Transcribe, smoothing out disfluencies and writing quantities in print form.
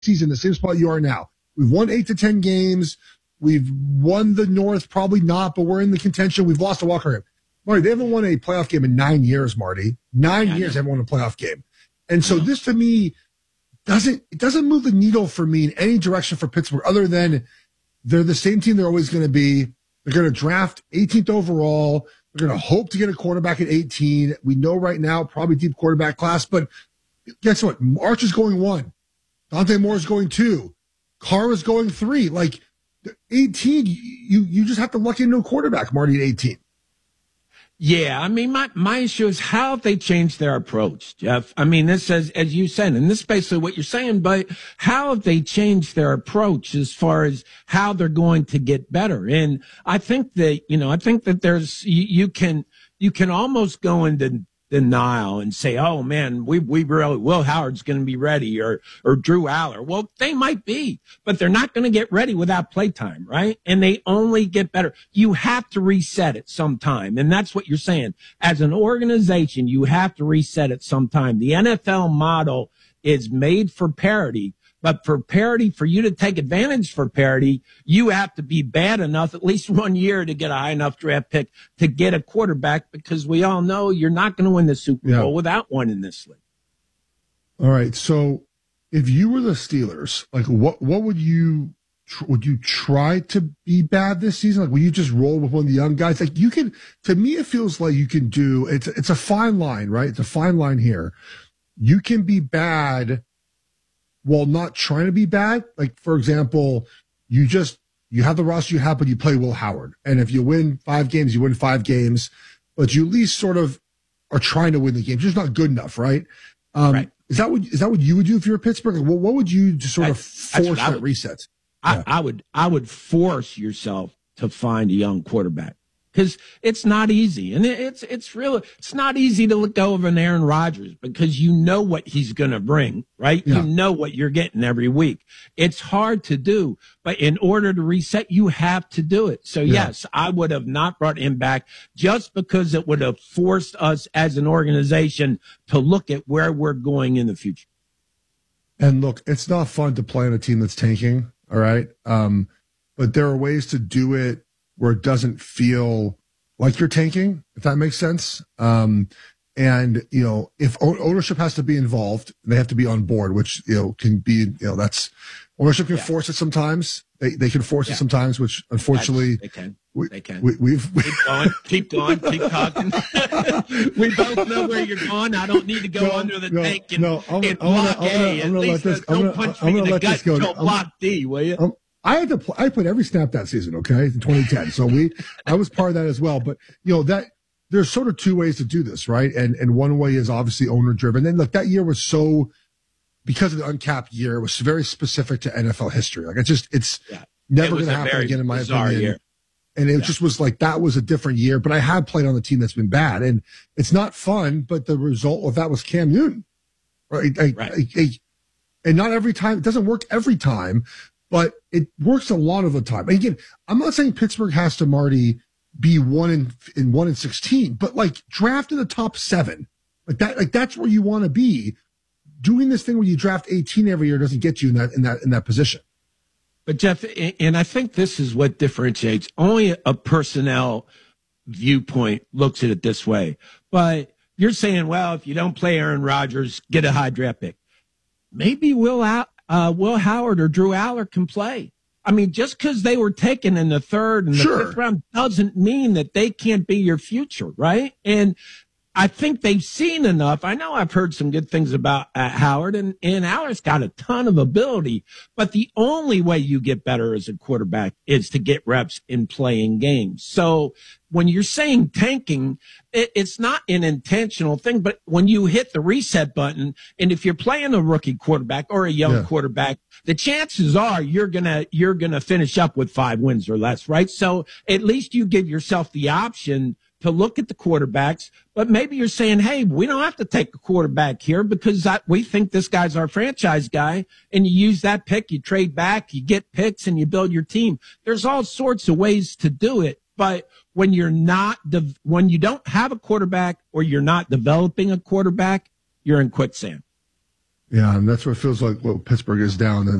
season, the same spot you are now. We've won 8 to 10 games. We've won the North, probably not, but we're in the contention. We've lost a walk-on game. Marty, they haven't won a playoff game in 9 years, Marty. 9 years they haven't won a playoff game. And so this, to me, doesn't move the needle for me in any direction for Pittsburgh, other than they're the same team they're always going to be. They're going to draft 18th overall. They're going to hope to get a quarterback at 18. We know right now, probably deep quarterback class, but guess what? Arch is going 1. Dante Moore is going 2. Carr is going 3. Like, 18, you just have to luck into a quarterback, Marty, at 18. Yeah, I mean, my issue is how have they changed their approach, Jeff? I mean, this says, as you said, and this is basically what you're saying, but how have they changed their approach as far as how they're going to get better? And I think that there's, you can almost go into denial and say, oh man, we really, Will Howard's going to be ready or Drew Aller. Well, they might be, but they're not going to get ready without playtime, right? And they only get better. You have to reset it sometime. And that's what you're saying. As an organization, you have to reset it sometime. The NFL model is made for parity. But for parity, for you to take advantage for parity, you have to be bad enough at least 1 year to get a high enough draft pick to get a quarterback, because we all know you're not going to win the Super Bowl without one in this league. All right. So if you were the Steelers, like what would you try to be bad this season? Like, will you just roll with one of the young guys? Like, you can, to me, it feels like you can do, it's a fine line, right? It's a fine line here. You can be bad while not trying to be bad. Like, for example, you have the roster you have, but you play Will Howard. And if you win 5 games, you win 5 games, but you at least sort of are trying to win the game. You're just not good enough, right? Right. Is that what you would do if you're Pittsburgh? Like, what would you just sort of force that reset? I would force yourself to find a young quarterback, because it's not easy. And it's not easy to let go of an Aaron Rodgers, because you know what he's going to bring, right? Yeah. You know what you're getting every week. It's hard to do, but in order to reset, you have to do it. So yes, I would have not brought him back, just because it would have forced us as an organization to look at where we're going in the future. And look, it's not fun to play on a team that's tanking. All right. But there are ways to do it where it doesn't feel like you're tanking, if that makes sense. And, if ownership has to be involved, they have to be on board, which, can be, that's ownership can force it sometimes. They can force it sometimes, which unfortunately they can. We've keep going, keep talking. We both know where you're going. I don't need to go under the tank and block A. At least don't punch me in the gut until block D, will you? I played every snap that season, okay, in 2010. So I was part of that as well. But that there's sort of 2 ways to do this, right? And one way is obviously owner driven. And look, that year was so, because of the uncapped year, it was very specific to NFL history. Like, it's never going to happen again, in my opinion. Year. And it just was like, that was a different year. But I had played on the team that's been bad, and it's not fun. But the result of that was Cam Newton, right? And not every time, it doesn't work every time, but it works a lot of the time. And again, I'm not saying Pittsburgh has to, Marty, be 1 in 16, but like, draft in the top 7, like that's where you want to be. Doing this thing where you draft 18 every year doesn't get you in that position. But Jeff, and I think this is what differentiates. Only a personnel viewpoint looks at it this way. But you're saying, well, if you don't play Aaron Rodgers, get a high draft pick. Maybe Will Howard or Drew Aller can play. I mean, just because they were taken in the 3rd and the 5th round doesn't mean that they can't be your future, right? And I think they've seen enough. I know I've heard some good things about Howard, and Aller's got a ton of ability, but the only way you get better as a quarterback is to get reps in playing games. So when you're saying tanking, it's not an intentional thing, but when you hit the reset button, and if you're playing a rookie quarterback or a young quarterback, the chances are you're gonna finish up with 5 wins or less, right? So at least you give yourself the option to look at the quarterbacks, but maybe you're saying, hey, we don't have to take a quarterback here because we think this guy's our franchise guy, and you use that pick, you trade back, you get picks, and you build your team. There's all sorts of ways to do it, but when when you don't have a quarterback or you're not developing a quarterback, you're in quicksand. Yeah, and that's what it feels like. What Pittsburgh is down.